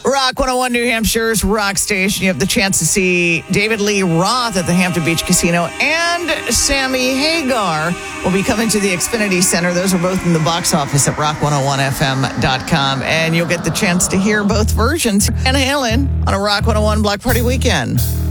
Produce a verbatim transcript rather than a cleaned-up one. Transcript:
Rock one oh one, New Hampshire's rock station. You have the chance to see David Lee Roth at the Hampton Beach Casino, and Sammy Hagar will be coming to the Xfinity Center. Those are both in the box office at rock one oh one f m dot com, and you'll get the chance to hear both versions. Van Halen on a Rock one oh one Block Party Weekend.